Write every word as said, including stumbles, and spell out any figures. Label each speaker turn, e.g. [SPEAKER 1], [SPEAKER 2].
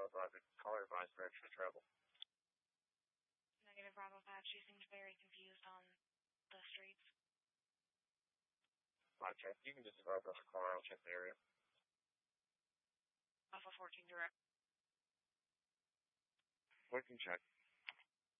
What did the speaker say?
[SPEAKER 1] uh, advise caller advised direction of travel.
[SPEAKER 2] Negative Bravo five. She seems very confused on the streets.
[SPEAKER 1] Okay, you can just advise us a car. I'll check the area.
[SPEAKER 2] Alpha fourteen direct.
[SPEAKER 1] We can check.